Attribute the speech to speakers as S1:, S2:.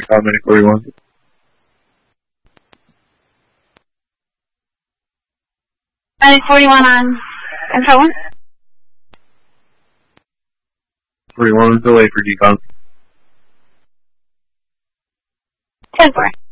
S1: Medic 41.
S2: Medic 41 on Control 1.
S1: 41 delay for decon.
S2: 10-4.